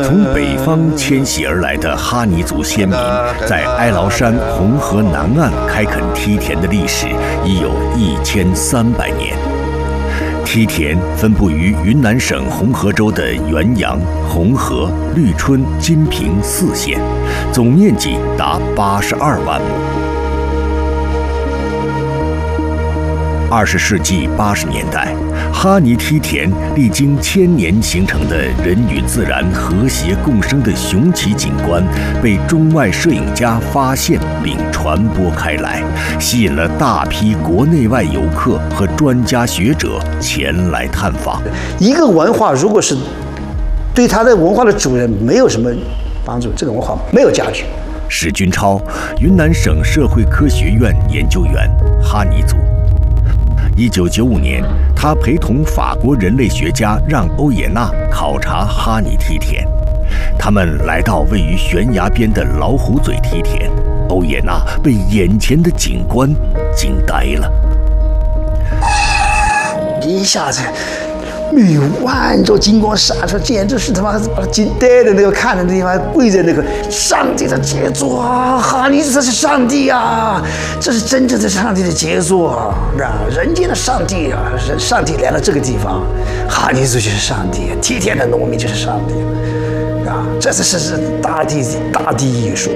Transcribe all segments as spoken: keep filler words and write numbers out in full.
从北方迁徙而来的哈尼族先民，在哀牢山红河南岸开垦梯田的历史已有一千三百年。梯田分布于云南省红河州的元阳、红河、绿春、金平四县，总面积达八十二万亩。二十世纪八十年代，哈尼梯田历经千年形成的人与自然和谐共生的雄奇景观，被中外摄影家发现并传播开来，吸引了大批国内外游客和专家学者前来探访。 一个文化如果是对它的文化的主人没有什么帮助，这个文化没有价值。 史君超，云南省社会科学院研究员，哈尼族。一九九五年，他陪同法国人类学家让·欧也纳考察哈尼梯田。他们来到位于悬崖边的老虎嘴梯田，欧也纳被眼前的景观惊呆了。 一下子，米万丈金光闪烁，简直是他妈把他惊呆的那个看的那地方，跪在那个上帝的杰作啊！哈尼这是上帝啊，这是真正的上帝的杰作啊！人间的上帝啊，人上帝来到这个地方，哈尼族就是上帝，梯田的农民就是上帝啊！这是是是大地大地艺术。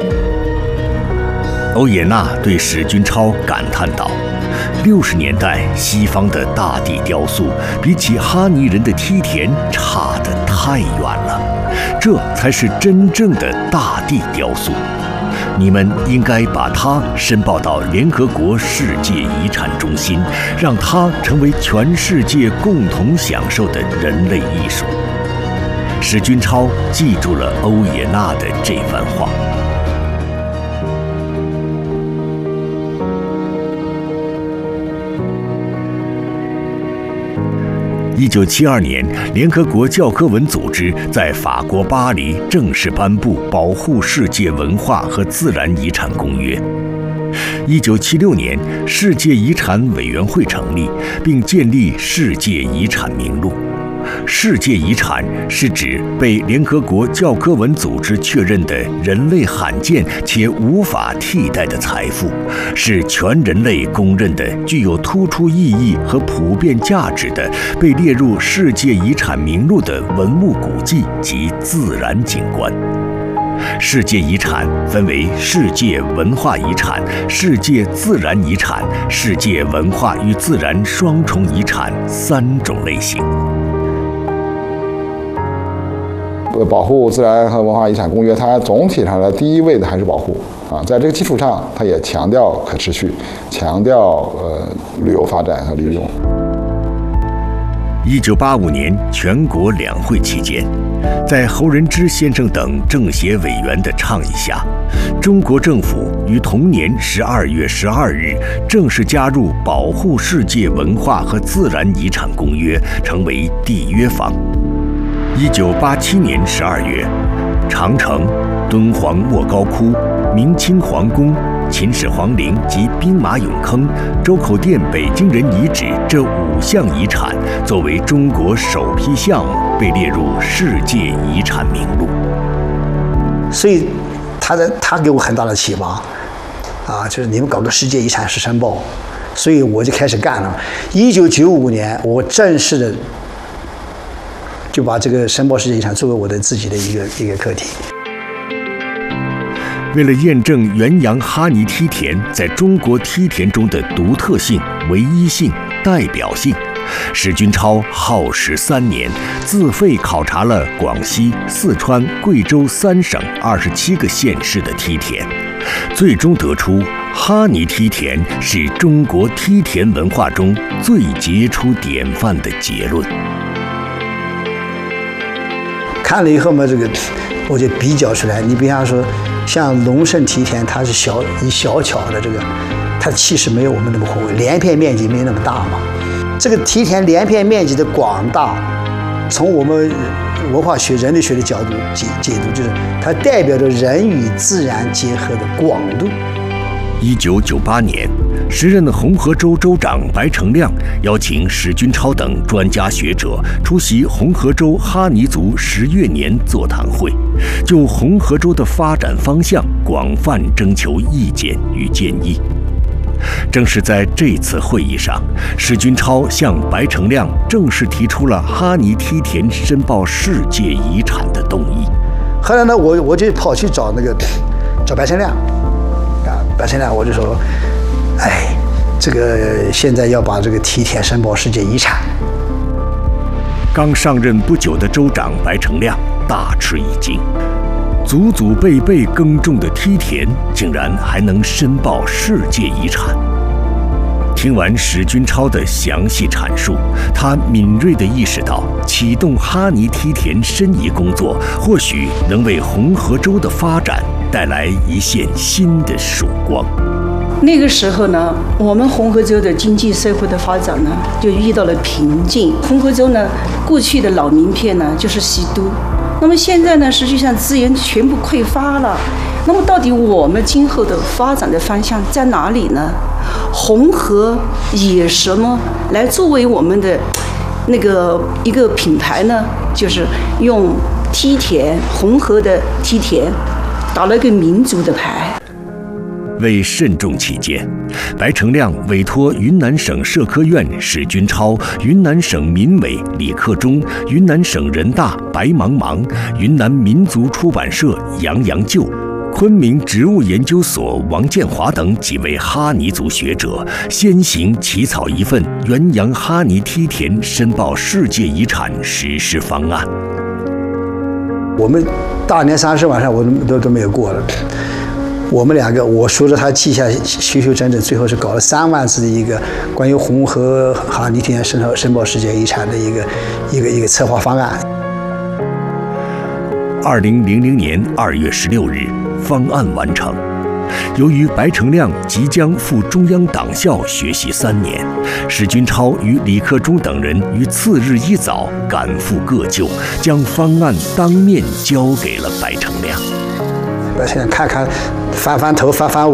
欧也纳对史君超感叹道。六十年代西方的大地雕塑，比起哈尼人的梯田差得太远了，这才是真正的大地雕塑。你们应该把它申报到联合国世界遗产中心，让它成为全世界共同享受的人类艺术。史君超记住了欧也纳的这番话。一九七二年，联合国教科文组织在法国巴黎正式颁布《保护世界文化和自然遗产公约》。一九七六年，世界遗产委员会成立，并建立世界遗产名录。世界遗产是指被联合国教科文组织确认的人类罕见且无法替代的财富，是全人类公认的具有突出意义和普遍价值的被列入世界遗产名录的文物古迹及自然景观。世界遗产分为世界文化遗产、世界自然遗产、世界文化与自然双重遗产三种类型。 保护自然和文化遗产公约，它总体上的第一位的还是保护啊，在这个基础上，它也强调可持续，强调呃旅游发展和利用。 一九八五年全国两会期间，在侯仁之先生等政协委员的倡议下，中国政府于同年十二月十二日正式加入《保护世界文化和自然遗产公约》，成为缔约方。一九八七年十二月，长城、敦煌莫高窟、明清皇宫、秦始皇陵及兵马俑坑、周口店北京人遗址这五项遗产，作为中国首批项目被列入世界遗产名录。 所以，他的他给我很大的启发，啊，就是你们搞个世界遗产是申报，所以我就开始干了。一九九五年，我正式的。就把这个申报世界遗产作为我的自己的一个一个课题。 为了验证元阳哈尼梯田在中国梯田中的独特性、唯一性、代表性，史君超耗时三年，自费考察了广西、四川、贵州三省二十七个县市的梯田，最终得出哈尼梯田是中国梯田文化中最杰出典范的结论。 看了以后嘛，这个我就比较出来。你比方说，像龙胜梯田，它是小一小巧的，这个它的气势没有我们那么宏伟，连片面积没那么大嘛。这个梯田连片面积的广大，从我们文化学、人类学的角度解解读，就是它代表着人与自然结合的广度。 一九九八年， 时任红河州州长白成亮邀请史君超等专家学者出席红河州哈尼族十月年座谈会，就红河州的发展方向广泛征求意见与建议。正是在这次会议上，史君超向白成亮正式提出了哈尼梯田申报世界遗产的动议。 后来呢，我我就跑去找那个找白成亮，啊，白成亮我就说，哎，这个现在要把这个梯田申报世界遗产。 刚上任不久的州长白成亮大吃一惊，祖祖辈辈耕种的梯田竟然还能申报世界遗产。听完史君超的详细阐述，他敏锐地意识到，启动哈尼梯田申遗工作，或许能为红河州的发展带来一线新的曙光。 那个时候呢，我们红河州的经济社会的发展呢，就遇到了瓶颈。红河州呢，过去的老名片呢就是西都，那么现在呢，实际上资源全部匮乏了。那么到底我们今后的发展的方向在哪里呢？红河以什么来作为我们的那个一个品牌呢？就是用梯田，红河的梯田，打了一个民族的牌。 为慎重起见，白成亮委托云南省社科院史君超、云南省民委李克忠、云南省人大白茫茫、云南民族出版社杨阳旧、昆明植物研究所王建华等几位哈尼族学者，先行起草一份元阳哈尼梯田申报世界遗产实施方案。 我们大年三十晚上我都都都没有过了。我们两个，我说着他记下修修整整，最后是搞了三万字的一个关于红河哈尼梯田申报申报世界遗产的一个一个一个策划方案。 二零零零年二月十六日，方案完成。由于白成亮即将赴中央党校学习三年，史君超与李克忠等人于次日一早赶赴各就，将方案当面交给了白成亮。 白成亮看看，翻翻头，翻翻尾。